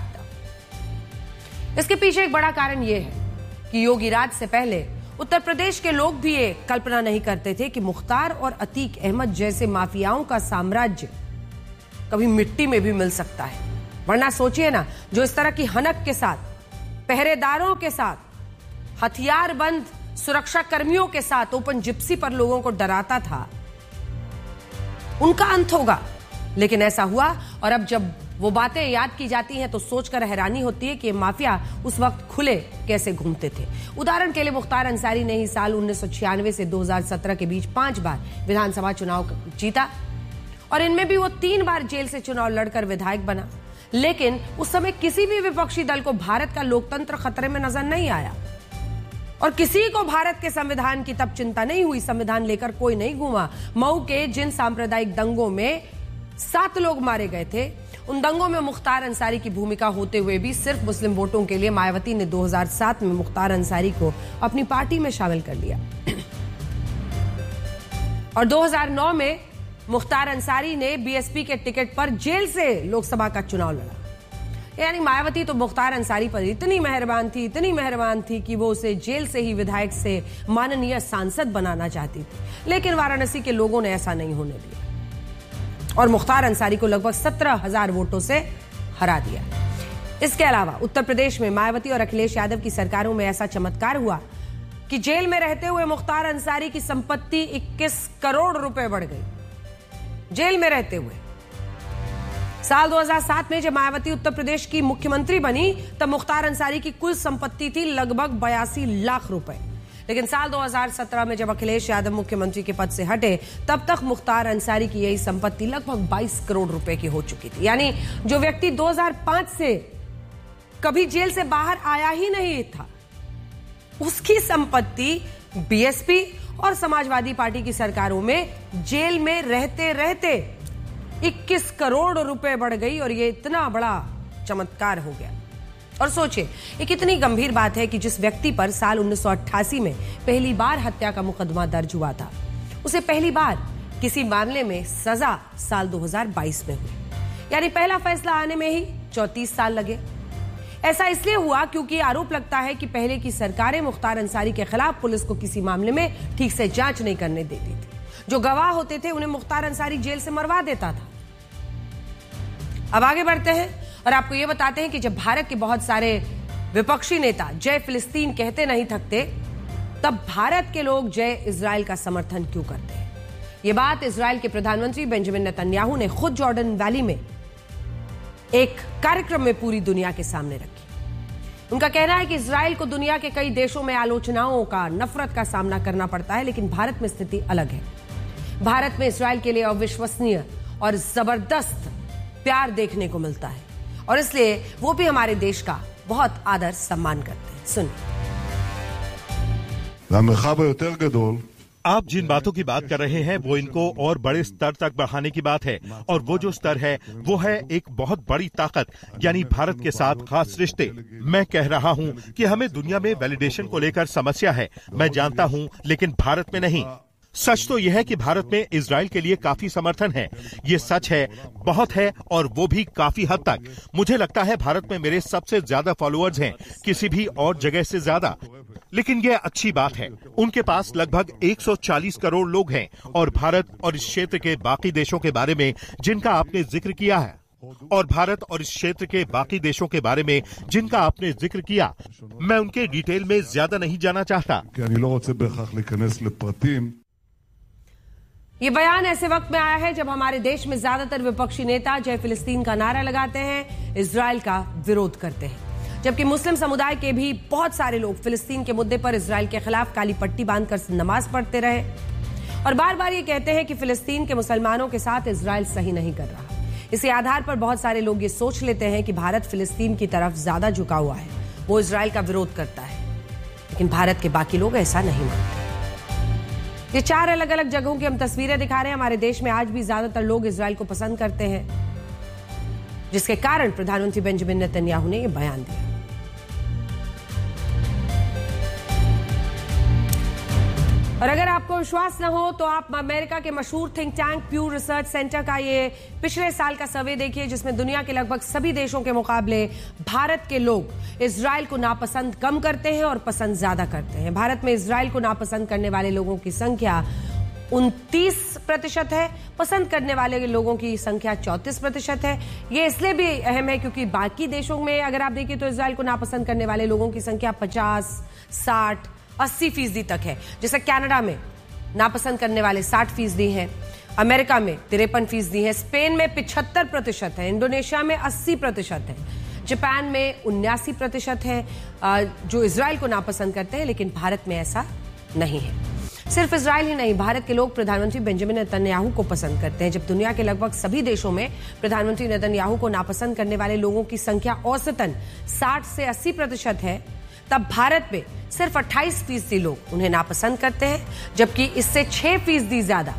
फैक्टर। इसके पीछे एक बड़ा कारण यह है कि योगी राज से पहले उत्तर प्रदेश के लोग भी ये कल्पना नहीं करते थे कि मुख्तार और अतीक अहमद जैसे माफियाओं का साम्राज्य कभी मिट्टी में भी मिल सकता है। वरना सोचिए ना, जो इस तरह की हनक के साथ, पहरेदारों के साथ, हथियारबंद सुरक्षा कर्मियों के साथ ओपन जिप्सी पर लोगों को डराता था, उनका अंत होगा। लेकिन ऐसा हुआ, और अब जब वो बातें याद की जाती हैं तो सोचकर हैरानी होती है कि माफिया उस वक्त खुले कैसे घूमते थे। उदाहरण के लिए मुख्तार अंसारी ने ही साल 1996 से 2017 के बीच 5 बार विधानसभा चुनाव जीता, और इनमें भी वो 3 बार जेल से चुनाव लड़कर विधायक बना। लेकिन उस समय किसी भी विपक्षी दल को भारत का लोकतंत्र खतरे में नजर नहीं आया, और किसी को भारत के संविधान की तब चिंता नहीं हुई। संविधान लेकर कोई नहीं घूमा। मऊ के जिन सांप्रदायिक दंगों में 7 लोग मारे गए थे, उन दंगों में मुख्तार अंसारी की भूमिका होते हुए भी सिर्फ मुस्लिम वोटों के लिए मायावती ने 2007 में मुख्तार अंसारी को अपनी पार्टी में शामिल कर लिया, और 2009 में मुख्तार अंसारी ने बीएसपी के टिकट पर जेल से लोकसभा का चुनाव लड़ा। यानी मायावती तो मुख्तार अंसारी पर इतनी मेहरबान थी कि वो उसे जेल से ही विधायक से माननीय सांसद बनाना चाहती थी। लेकिन वाराणसी के लोगों ने ऐसा नहीं होने दिया, और मुख्तार अंसारी को लगभग 17,000 वोटों से हरा दिया। इसके अलावा उत्तर प्रदेश में मायावती और अखिलेश यादव की सरकारों में ऐसा चमत्कार हुआ कि जेल में रहते हुए मुख्तार अंसारी की संपत्ति 21 करोड़ रुपए बढ़ गई। जेल में रहते हुए साल 2007 में जब मायावती उत्तर प्रदेश की मुख्यमंत्री बनी, तब मुख्तार अंसारी की कुल संपत्ति थी लगभग 82 लाख रुपए। लेकिन साल 2017 में जब अखिलेश यादव मुख्यमंत्री के पद से हटे, तब तक मुख्तार अंसारी की यही संपत्ति लगभग 22 करोड़ रुपए की हो चुकी थी। यानी जो व्यक्ति 2005 से कभी जेल से बाहर आया ही नहीं था, उसकी संपत्ति बीएसपी और समाजवादी पार्टी की सरकारों में जेल में रहते रहते 21 करोड़ रुपए बढ़ गई, और यह इतना बड़ा चमत्कार हो गया। और सोचिए, ये कितनी गंभीर बात है कि जिस व्यक्ति पर साल 1988 में पहली बार हत्या का मुकदमा दर्ज हुआ था, उसे पहली बार किसी मामले में सजा साल 2022 में हुई। यानी पहला फैसला आने में ही 34 साल लगे। ऐसा इसलिए हुआ क्योंकि आरोप लगता है कि पहले की सरकारें मुख्तार अंसारी के खिलाफ पुलिस को किसी मामले में ठीक से जांच नहीं करने देती थी। जो गवाह होते थे उन्हें मुख्तार अंसारी जेल से मरवा देता था। अब आगे बढ़ते हैं और आपको यह बताते हैं कि जब भारत के बहुत सारे विपक्षी नेता जय फिलिस्तीन कहते नहीं थकते, तब भारत के लोग जय इजराइल का समर्थन क्यों करते हैं। यह बात इजराइल के प्रधानमंत्री बेंजामिन नेतन्याहू ने खुद जॉर्डन वैली में एक कार्यक्रम में पूरी दुनिया के सामने रखी। उनका कहना है कि इजराइल को दुनिया के कई देशों में आलोचनाओं का, नफरत का सामना करना पड़ता है, लेकिन भारत में स्थिति अलग है। भारत में इसराइल के लिए अविश्वसनीय और जबरदस्त प्यार देखने को मिलता है और इसलिए वो भी हमारे देश का बहुत आदर सम्मान करते हैं। सुनिए। आप जिन बातों की बात कर रहे हैं वो इनको और बड़े स्तर तक बढ़ाने की बात है और वो जो स्तर है वो है एक बहुत बड़ी ताकत यानी भारत के साथ खास रिश्ते। मैं कह रहा हूं कि हमें दुनिया में वैलिडेशन को लेकर समस्या है, मैं जानता हूं, लेकिन भारत में नहीं। सच तो यह है कि भारत में इजराइल के लिए काफी समर्थन है, ये सच है, बहुत है और वो भी काफी हद तक। मुझे लगता है भारत में मेरे सबसे ज्यादा फॉलोअर्स हैं, किसी भी और जगह से ज्यादा। लेकिन यह अच्छी बात है, उनके पास लगभग 140 करोड़ लोग हैं और भारत और इस क्षेत्र के बाकी देशों के बारे में जिनका आपने जिक्र किया है मैं उनके डिटेल में ज्यादा नहीं जाना चाहता। ये बयान ऐसे वक्त में आया है जब हमारे देश में ज्यादातर विपक्षी नेता जय फिलिस्तीन का नारा लगाते हैं, इजराइल का विरोध करते हैं, जबकि मुस्लिम समुदाय के भी बहुत सारे लोग फिलिस्तीन के मुद्दे पर इजराइल के खिलाफ काली पट्टी बांधकर नमाज पढ़ते रहे और बार बार ये कहते हैं कि फिलिस्तीन के मुसलमानों के साथ इजराइल सही नहीं कर रहा। इसी आधार पर बहुत सारे लोग ये सोच लेते हैं कि भारत फिलिस्तीन की तरफ ज्यादा झुका हुआ है, वो इजराइल का विरोध करता है, लेकिन भारत के बाकी लोग ऐसा नहीं मानते। ये 4 अलग अलग जगहों की हम तस्वीरें दिखा रहे हैं। हमारे देश में आज भी ज्यादातर लोग इजराइल को पसंद करते हैं, जिसके कारण प्रधानमंत्री बेंजामिन नेतन्याहू ने यह बयान दिया। और अगर आपको विश्वास न हो तो आप अमेरिका के मशहूर थिंक टैंक प्यू रिसर्च सेंटर का ये पिछले साल का सर्वे देखिए, जिसमें दुनिया के लगभग सभी देशों के मुकाबले भारत के लोग इजराइल को नापसंद कम करते हैं और पसंद ज्यादा करते हैं। भारत में इजराइल को नापसंद करने वाले लोगों की संख्या 29% है, पसंद करने वाले लोगों की संख्या 34% है। ये इसलिए भी अहम है क्योंकि बाकी देशों में अगर आप देखिए तो इजराइल को नापसंद करने वाले लोगों की संख्या 50, 60, 80% तक है। जैसे कनाडा में नापसंद करने वाले 60% हैं, अमेरिका में 53% है, स्पेन में 75% है, इंडोनेशिया में 80% है, जापान में 79% है जो इजराइल को नापसंद करते हैं, लेकिन भारत में ऐसा नहीं है। सिर्फ इजराइल ही नहीं, भारत के लोग प्रधानमंत्री बेंजामिन नेतन्याहू को पसंद करते हैं। जब दुनिया के लगभग सभी देशों में प्रधानमंत्री नेतन्याहू को नापसंद करने वाले लोगों की संख्या औसतन 60 से 80% है, तब भारत में सिर्फ 28% लोग उन्हें नापसंद करते हैं, जबकि इससे 6% ज्यादा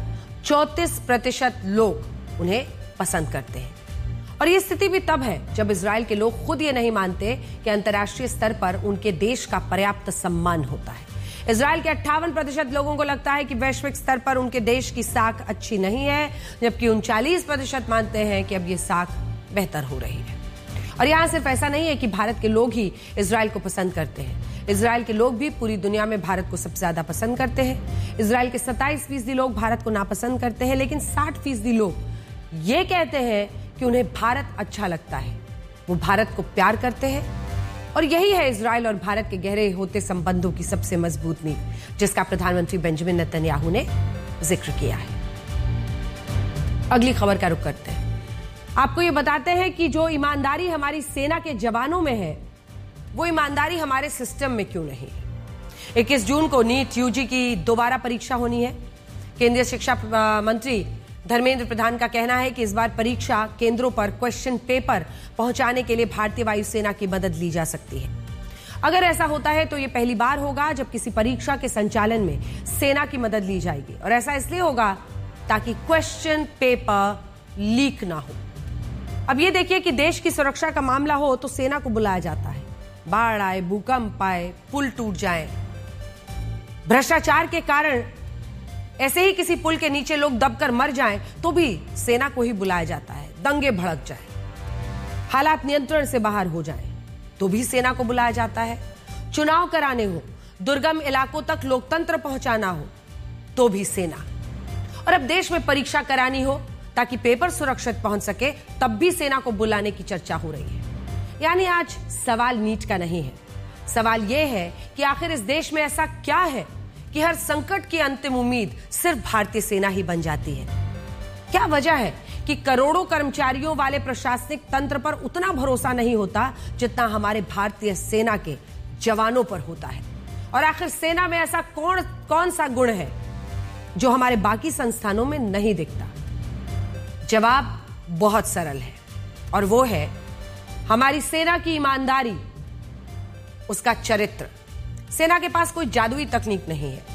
34% लोग उन्हें पसंद करते हैं। और ये स्थिति भी तब है जब इजराइल के लोग खुद ये नहीं मानते कि अंतर्राष्ट्रीय स्तर पर उनके देश का पर्याप्त सम्मान होता है। इजराइल के 58% लोगों को लगता है कि वैश्विक स्तर पर उनके देश की साख अच्छी नहीं है, जबकि 39% मानते हैं कि अब ये साख बेहतर हो रही है। और यहां सिर्फ ऐसा नहीं है कि भारत के लोग ही इजराइल को पसंद करते हैं, इजराइल के लोग भी पूरी दुनिया में भारत को सबसे ज्यादा पसंद करते हैं। इजराइल के 27% लोग भारत को नापसंद करते हैं, लेकिन 60% लोग ये कहते हैं कि उन्हें भारत अच्छा लगता है, वो भारत को प्यार करते हैं। और यही है इजराइल और भारत के गहरे होते संबंधों की सबसे मजबूत नींव, जिसका प्रधानमंत्री बेंजामिन नेतन्याहू ने जिक्र किया है। अगली खबर का रुख करते हैं। आपको ये बताते हैं कि जो ईमानदारी हमारी सेना के जवानों में है, वो ईमानदारी हमारे सिस्टम में क्यों नहीं है। 21 जून को नीट यूजी की दोबारा परीक्षा होनी है। केंद्रीय शिक्षा मंत्री धर्मेंद्र प्रधान का कहना है कि इस बार परीक्षा केंद्रों पर क्वेश्चन पेपर पहुंचाने के लिए भारतीय वायुसेना की मदद ली जा सकती है। अगर ऐसा होता है तो ये पहली बार होगा जब किसी परीक्षा के संचालन में सेना की मदद ली जाएगी, और ऐसा इसलिए होगा ताकि क्वेश्चन पेपर लीक ना हो। अब ये देखिए कि देश की सुरक्षा का मामला हो तो सेना को बुलाया जाता है, बाढ़ आए, भूकंप आए, पुल टूट जाए, भ्रष्टाचार के कारण ऐसे ही किसी पुल के नीचे लोग दबकर मर जाएं तो भी सेना को ही बुलाया जाता है। दंगे भड़क जाए, हालात नियंत्रण से बाहर हो जाएं तो भी सेना को बुलाया जाता है। चुनाव कराने हो, दुर्गम इलाकों तक लोकतंत्र पहुंचाना हो तो भी सेना। और अब देश में परीक्षा करानी हो ताकि पेपर सुरक्षित पहुंच सके, तब भी सेना को बुलाने की चर्चा हो रही है। यानी आज सवाल नीट का नहीं है, सवाल यह है कि आखिर इस देश में ऐसा क्या है कि हर संकट की अंतिम उम्मीद सिर्फ भारतीय सेना ही बन जाती है। क्या वजह है कि करोड़ों कर्मचारियों वाले प्रशासनिक तंत्र पर उतना भरोसा नहीं होता जितना हमारे भारतीय सेना के जवानों पर होता है। और आखिर सेना में ऐसा कौन सा गुण है जो हमारे बाकी संस्थानों में नहीं दिखता? जवाब बहुत सरल है और वो है हमारी सेना की ईमानदारी, उसका चरित्र। सेना के पास कोई जादुई तकनीक नहीं है,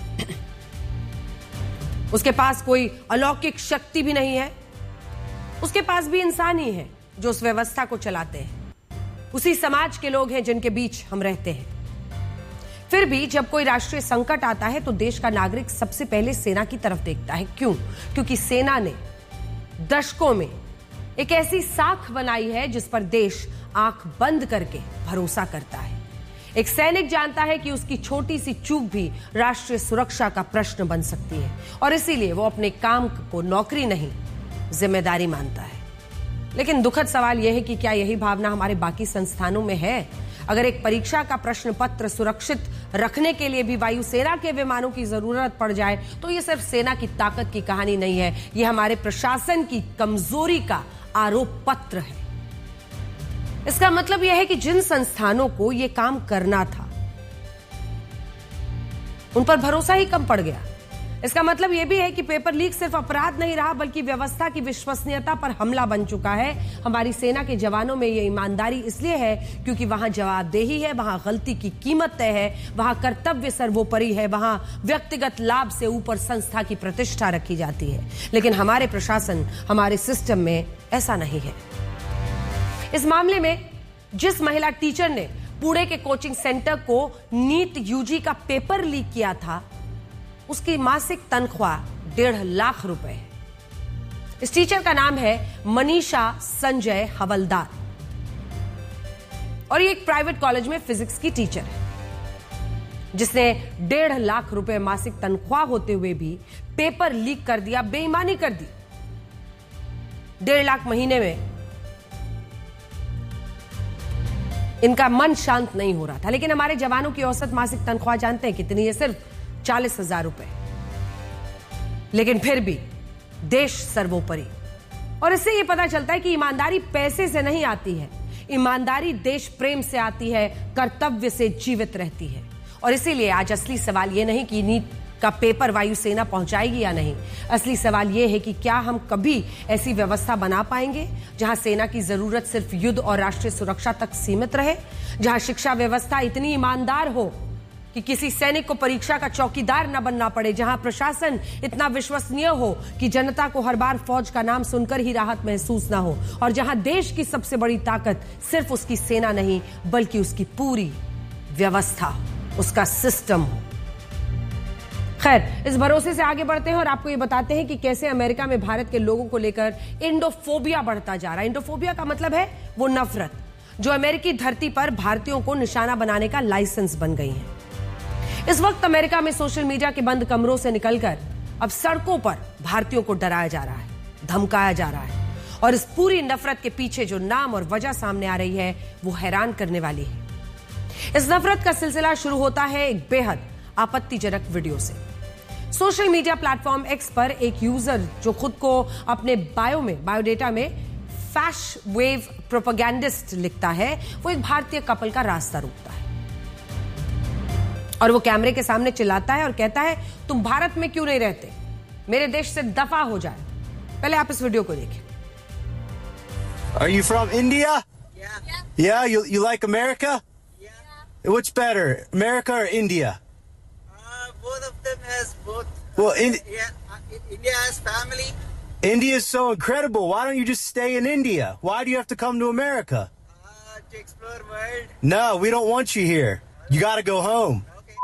उसके पास कोई अलौकिक शक्ति भी नहीं है, उसके पास भी इंसान ही है जो उस व्यवस्था को चलाते हैं, उसी समाज के लोग हैं जिनके बीच हम रहते हैं। फिर भी जब कोई राष्ट्रीय संकट आता है तो देश का नागरिक सबसे पहले सेना की तरफ देखता है। क्यों? क्योंकि सेना ने दशकों में एक ऐसी साख बनाई है जिस पर देश आंख बंद करके भरोसा करता है। एक सैनिक जानता है कि उसकी छोटी सी चूक भी राष्ट्रीय सुरक्षा का प्रश्न बन सकती है और इसीलिए वो अपने काम को नौकरी नहीं, जिम्मेदारी मानता है। लेकिन दुखद सवाल यह है कि क्या यही भावना हमारे बाकी संस्थानों में है? अगर एक परीक्षा का प्रश्न पत्र सुरक्षित रखने के लिए भी वायुसेना के विमानों की जरूरत पड़ जाए तो ये सिर्फ सेना की ताकत की कहानी नहीं है, ये हमारे प्रशासन की कमजोरी का आरोप पत्र है। इसका मतलब यह है कि जिन संस्थानों को यह काम करना था उन पर भरोसा ही कम पड़ गया। इसका मतलब यह भी है कि पेपर लीक सिर्फ अपराध नहीं रहा बल्कि व्यवस्था की विश्वसनीयता पर हमला बन चुका है। हमारी सेना के जवानों में यह ईमानदारी इसलिए है क्योंकि वहां जवाबदेही है, वहां गलती की कीमत तय है, वहां कर्तव्य सर्वोपरि है, वहां व्यक्तिगत लाभ से ऊपर संस्था की प्रतिष्ठा रखी जाती है। लेकिन हमारे प्रशासन, हमारे सिस्टम में ऐसा नहीं है। इस मामले में जिस महिला टीचर ने पुणे के कोचिंग सेंटर को नीट यूजी का पेपर लीक किया था उसकी मासिक तनख्वाह 1.5 लाख रुपए है। इस टीचर का नाम है मनीषा संजय हवलदार और ये एक प्राइवेट कॉलेज में फिजिक्स की टीचर है जिसने 1.5 लाख रुपए मासिक तनख्वाह होते हुए भी पेपर लीक कर दिया, बेईमानी कर दी। 1.5 लाख महीने में इनका मन शांत नहीं हो रहा था। लेकिन हमारे जवानों की औसत मासिक तनख्वाह जानते हैं कितनी है? सिर्फ 40,000 रुपए। लेकिन फिर भी देश सर्वोपरि। और इससे यह पता चलता है कि ईमानदारी पैसे से नहीं आती है, ईमानदारी देश प्रेम से आती है, कर्तव्य से जीवित रहती है। और इसीलिए आज असली सवाल यह नहीं कि नीट का पेपर वायुसेना पहुंचाएगी या नहीं, असली सवाल यह है कि क्या हम कभी ऐसी व्यवस्था बना पाएंगे जहां सेना की जरूरत सिर्फ युद्ध और राष्ट्रीय सुरक्षा तक सीमित रहे, जहां शिक्षा व्यवस्था इतनी ईमानदार हो कि किसी सैनिक को परीक्षा का चौकीदार न बनना पड़े, जहां प्रशासन इतना विश्वसनीय हो कि जनता को हर बार फौज का नाम सुनकर ही राहत महसूस ना हो, और जहां देश की सबसे बड़ी ताकत सिर्फ उसकी सेना नहीं बल्कि उसकी पूरी व्यवस्था, उसका सिस्टम हो। खैर, इस भरोसे से आगे बढ़ते हैं और आपको ये बताते हैं कि कैसे अमेरिका में भारत के लोगों को लेकर इंडोफोबिया बढ़ता जा रहा है। इंडोफोबिया का मतलब है वो नफरत जो अमेरिकी धरती पर भारतीयों को निशाना बनाने का लाइसेंस बन गई है। इस वक्त अमेरिका में सोशल मीडिया के बंद कमरों से निकलकर अब सड़कों पर भारतीयों को डराया जा रहा है, धमकाया जा रहा है। और इस पूरी नफरत के पीछे जो नाम और वजह सामने आ रही है वो हैरान करने वाली है। इस नफरत का सिलसिला शुरू होता है एक बेहद आपत्तिजनक वीडियो से। सोशल मीडिया प्लेटफॉर्म एक्स पर एक यूजर जो खुद को अपने बायोडेटा में फैश वेव प्रोपेगेंडिस्ट लिखता है, वो एक भारतीय कपल का रास्ता रोकता है और वो कैमरे के सामने चिल्लाता है और कहता है, तुम भारत में क्यों नहीं रहते, मेरे देश से दफा हो जाए। पहले आप इस वीडियो को देखें। Are you from India? Yeah, you like America? Yeah. Which better, America or India? Both of them has both. Well, India has family. India is so incredible. Why don't you just stay in India? Why do you have to come to America? To explore world. No, we don't want you here. You got to go home. Okay.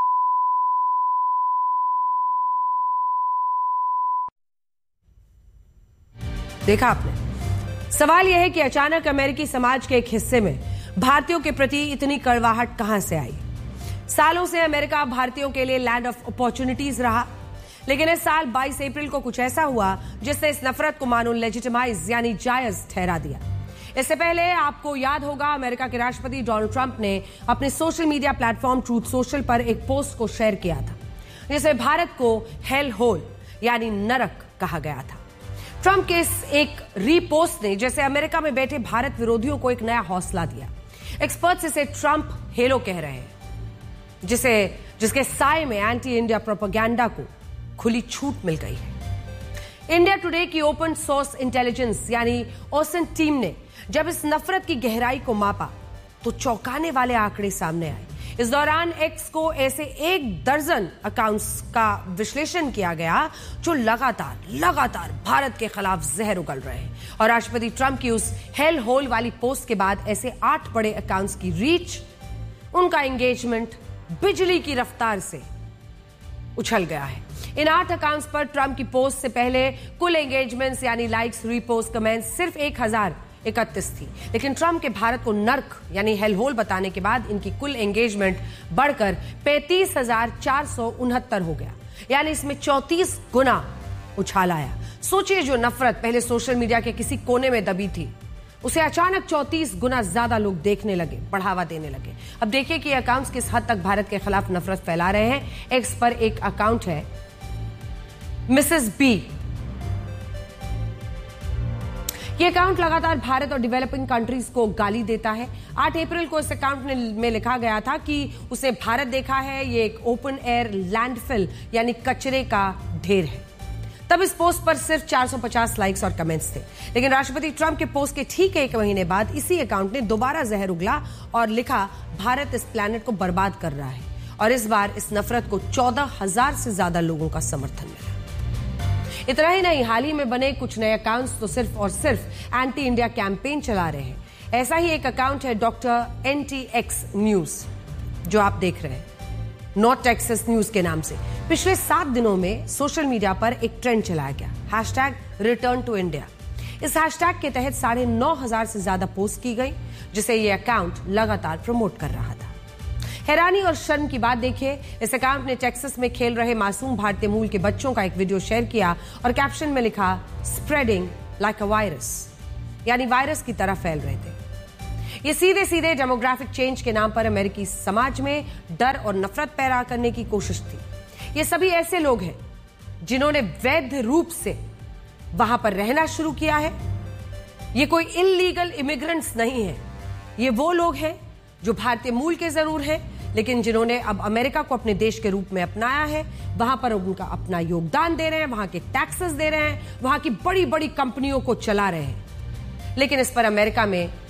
देखा आपने? सवाल यह है कि अचानक अमेरिकी समाज के एक हिस्से में भारतीयों के प्रति इतनी कड़वाहट कहां से आई? सालों से अमेरिका भारतीयों के लिए लैंड ऑफ अपॉर्चुनिटीज रहा, लेकिन इस साल 22 अप्रैल को कुछ ऐसा हुआ जिसने इस नफरत को मानो लेजिटिमाइज यानी जायज ठहरा दिया। इससे पहले आपको याद होगा अमेरिका के राष्ट्रपति डोनाल्ड ट्रंप ने अपने social media platform truth social पर एक पोस्ट को शेयर किया था जिसमें भारत को हेल होल यानी नरक कहा गया था। ट्रंप के इस एक रीपोस्ट ने जैसे अमेरिका में बैठे भारत विरोधियों को एक नया हौसला दिया। एक्सपर्ट्स इसे ट्रंप हेलो कह रहे हैं, जिसके साए में एंटी इंडिया प्रोपेगेंडा को खुली छूट मिल गई है। इंडिया टुडे की ओपन सोर्स इंटेलिजेंस यानी ओसन टीम ने जब इस नफरत की गहराई को मापा तो चौंकाने वाले आंकड़े सामने आए। इस दौरान एक्स को ऐसे 1 दर्जन अकाउंट्स का विश्लेषण किया गया जो लगातार भारत के खिलाफ जहर उगल रहे हैं। और राष्ट्रपति ट्रंप की उस हेल होल वाली पोस्ट के बाद ऐसे 8 बड़े अकाउंट्स की रीच, उनका एंगेजमेंट बिजली की रफ्तार से उछल गया है। इन 8 अकाउंट्स पर ट्रंप की पोस्ट से पहले कुल एंगेजमेंट्स यानी लाइक्स, रीपोस्ट, कमेंट्स सिर्फ 1031 थी। लेकिन ट्रंप के भारत को नर्क यानी हेलहोल बताने के बाद इनकी कुल एंगेजमेंट बढ़कर 35,469 हो गया, यानी इसमें 34 गुना उछाल आया। सोचिए, जो नफरत पहले सोशल मीडिया के किसी कोने में दबी थी उसे अचानक 34 गुना ज्यादा लोग देखने लगे, बढ़ावा देने लगे। अब देखिए कि अकाउंट्स किस हद तक भारत के खिलाफ नफरत फैला रहे हैं। एक्स पर एक अकाउंट है मिसेस बी। ये अकाउंट लगातार भारत और डेवलपिंग कंट्रीज को गाली देता है। 8 अप्रैल को इस अकाउंट में लिखा गया था कि उसे भारत देखा है, ये एक ओपन एयर लैंडफिल यानी कचरे का ढेर है। तब इस पोस्ट पर सिर्फ 450 लाइक्स और कमेंट्स थे। लेकिन राष्ट्रपति ट्रंप के पोस्ट के ठीक 1 महीने बाद इसी अकाउंट ने दोबारा जहर उगला और लिखा, भारत इस प्लैनेट को बर्बाद कर रहा है। और इस बार इस नफरत को 14,000 से ज्यादा लोगों का समर्थन मिला। इतना ही नहीं, हाल ही में बने कुछ नए अकाउंट्स तो सिर्फ और सिर्फ एंटी इंडिया कैंपेन चला रहे हैं। ऐसा ही एक अकाउंट है डॉक्टर NTX न्यूज, जो आप देख रहे हैं, नॉर्थ टेक्सास न्यूज के नाम से। पिछले 7 दिनों में सोशल मीडिया पर एक ट्रेंड चलाया गया, #रिटर्न टू इंडिया। इस हैशटैग के तहत 9,500 से ज्यादा पोस्ट की गई, जिसे यह अकाउंट लगातार प्रमोट कर रहा था। हैरानी और शर्म की बात देखिए, इस अकाउंट ने टेक्सास में खेल रहे मासूम भारतीय मूल के बच्चों का एक वीडियो शेयर किया और कैप्शन में लिखा, स्प्रेडिंग लाइक अ वायरस, यानी वायरस की तरह फैल रहे थे। ये सीधे सीधे डेमोग्राफिक चेंज के नाम पर अमेरिकी समाज में डर और नफरत पैदा करने की कोशिश थी। ये सभी ऐसे लोग हैं जिन्होंने वैध रूप से वहां पर रहना शुरू किया है। ये कोई इल्लीगल इमिग्रेंट्स नहीं है, ये वो लोग हैं जो भारतीय मूल के जरूर हैं, लेकिन जिन्होंने अब अमेरिका को अपने देश के रूप में अपनाया है। वहां पर उनका अपना योगदान दे रहे हैं, वहां के टैक्सेस दे रहे हैं, वहां की बड़ी बड़ी कंपनियों को चला रहे हैं। लेकिन इस पर अमेरिका में